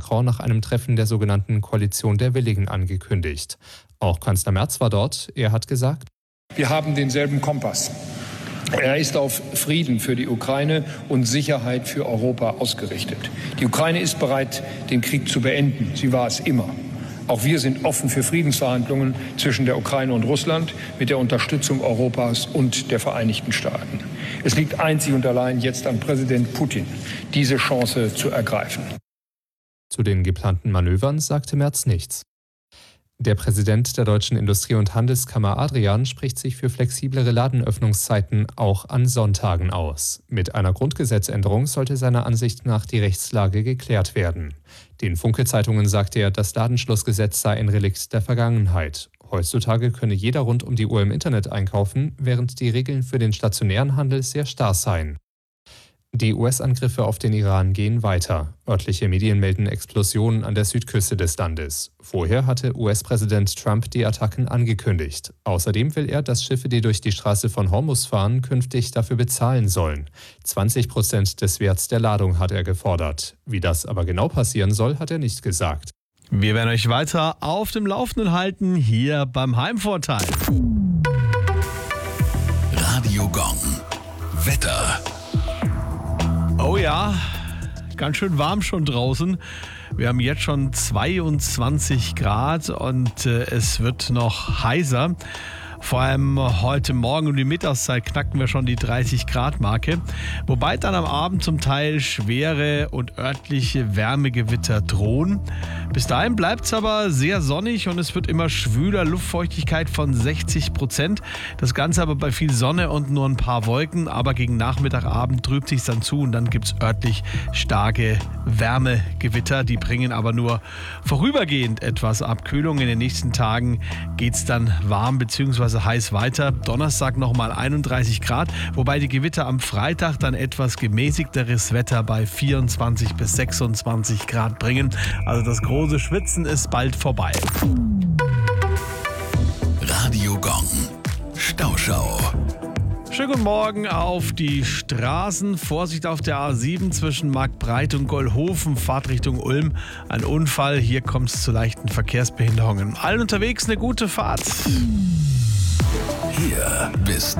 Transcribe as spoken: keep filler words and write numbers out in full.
Macron nach einem Treffen der sogenannten Koalition der Willigen angekündigt. Auch Kanzler Merz war dort. Er hat gesagt: Wir haben denselben Kompass. Er ist auf Frieden für die Ukraine und Sicherheit für Europa ausgerichtet. Die Ukraine ist bereit, den Krieg zu beenden. Sie war es immer. Auch wir sind offen für Friedensverhandlungen zwischen der Ukraine und Russland mit der Unterstützung Europas und der Vereinigten Staaten. Es liegt einzig und allein jetzt an Präsident Putin, diese Chance zu ergreifen. Zu den geplanten Manövern sagte Merz nichts. Der Präsident der Deutschen Industrie- und Handelskammer Adrian spricht sich für flexiblere Ladenöffnungszeiten auch an Sonntagen aus. Mit einer Grundgesetzänderung sollte seiner Ansicht nach die Rechtslage geklärt werden. Den Funke-Zeitungen sagte er, das Ladenschlussgesetz sei ein Relikt der Vergangenheit. Heutzutage könne jeder rund um die Uhr im Internet einkaufen, während die Regeln für den stationären Handel sehr starr seien. Die U S-Angriffe auf den Iran gehen weiter. Örtliche Medien melden Explosionen an der Südküste des Landes. Vorher hatte U S-Präsident Trump die Attacken angekündigt. Außerdem will er, dass Schiffe, die durch die Straße von Hormuz fahren, künftig dafür bezahlen sollen. zwanzig Prozent des Werts der Ladung hat er gefordert. Wie das aber genau passieren soll, hat er nicht gesagt. Wir werden euch weiter auf dem Laufenden halten, hier beim Heimvorteil. Radio Gong. Wetter. Oh ja, ganz schön warm schon draußen. Wir haben jetzt schon zweiundzwanzig Grad und äh, es wird noch heißer. Vor allem heute Morgen um die Mittagszeit knacken wir schon die dreißig Grad Marke. Wobei dann am Abend zum Teil schwere und örtliche Wärmegewitter drohen. Bis dahin bleibt es aber sehr sonnig und es wird immer schwüler, Luftfeuchtigkeit von sechzig Prozent. Das Ganze aber bei viel Sonne und nur ein paar Wolken. Aber gegen Nachmittag, Abend trübt sich dann zu und dann gibt es örtlich starke Wärmegewitter. Die bringen aber nur vorübergehend etwas Abkühlung. In den nächsten Tagen geht es dann warm bzw. heiß weiter. Donnerstag nochmal einunddreißig Grad, wobei die Gewitter am Freitag dann etwas gemäßigteres Wetter bei vierundzwanzig bis sechsundzwanzig Grad bringen. Also das große Schwitzen ist bald vorbei. Radio Gong. Stauschau. Schönen guten Morgen auf die Straßen. Vorsicht auf der A sieben zwischen Marktbreit und Gollhofen, Fahrtrichtung Ulm. Ein Unfall, hier kommt es zu leichten Verkehrsbehinderungen. Allen unterwegs eine gute Fahrt. Hier bist